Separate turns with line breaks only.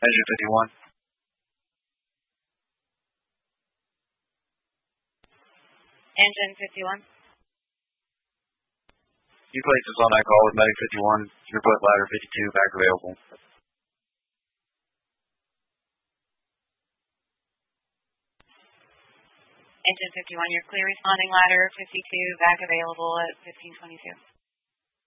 Engine 51.
Engine 51.
You placed us on that call with Medic 51. Report ladder 52 back available.
Engine 51, you're clear responding ladder 52 back available at 1522.